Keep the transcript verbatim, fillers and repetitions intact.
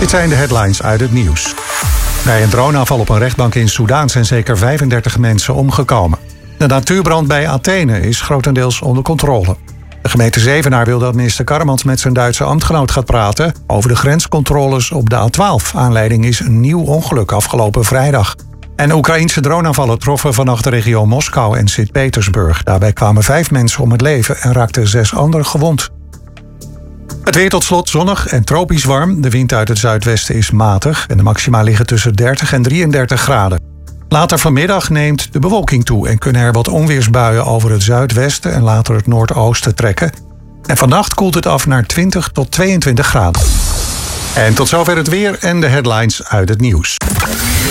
Dit zijn de headlines uit het nieuws. Bij een droneaanval op een rechtbank in Soedan zijn zeker vijfendertig mensen omgekomen. De natuurbrand bij Athene is grotendeels onder controle. De gemeente Zevenaar wil dat minister Karremans met zijn Duitse ambtgenoot gaat praten over de grenscontroles op de A twaalf. Aanleiding is een nieuw ongeluk afgelopen vrijdag. En Oekraïense droneaanvallen troffen vannacht de regio Moskou en Sint-Petersburg. Daarbij kwamen vijf mensen om het leven en raakten zes anderen gewond. Het weer tot slot zonnig en tropisch warm. De wind uit het zuidwesten is matig en de maxima liggen tussen dertig en drieëndertig graden. Later vanmiddag neemt de bewolking toe en kunnen er wat onweersbuien over het zuidwesten en later het noordoosten trekken. En vannacht koelt het af naar twintig tot tweeëntwintig graden. En tot zover het weer en de headlines uit het nieuws.